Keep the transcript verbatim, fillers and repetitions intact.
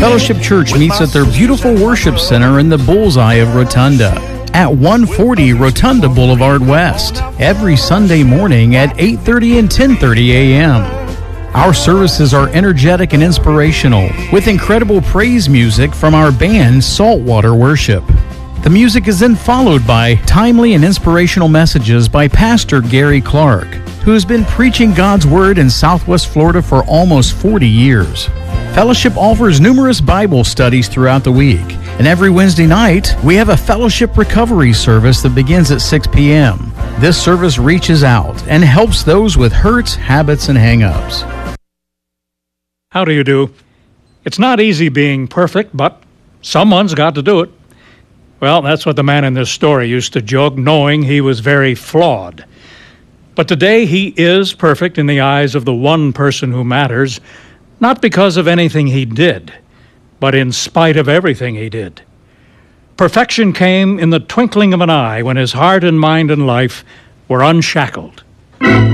Fellowship Church meets at their beautiful worship center in the bullseye of Rotunda at one forty Rotunda Boulevard West every Sunday morning at eight thirty and ten thirty a.m. Our services are energetic and inspirational with incredible praise music from our band Saltwater Worship. The music is then followed by timely and inspirational messages by Pastor Gary Clark, who has been preaching God's Word in Southwest Florida for almost forty years. Fellowship offers numerous Bible studies throughout the week, and every Wednesday night, we have a Fellowship Recovery service that begins at six p.m. This service reaches out and helps those with hurts, habits, and hang-ups. How do you do? It's not easy being perfect, but someone's got to do it. Well, that's what the man in this story used to joke, knowing he was very flawed. But today he is perfect in the eyes of the one person who matters, not because of anything he did, but in spite of everything he did. Perfection came in the twinkling of an eye when his heart and mind and life were unshackled.